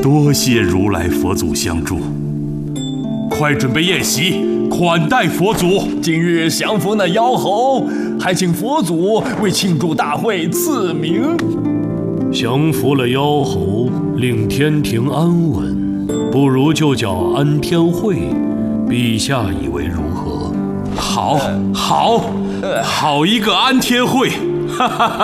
多谢如来佛祖相助，快准备宴席，款待佛祖。 今日降服那妖猴，还请佛祖为庆祝大会赐名。 降服了妖猴，令天庭安稳，不如就叫安天会，陛下以为如何？ 好一个安天会！哈哈哈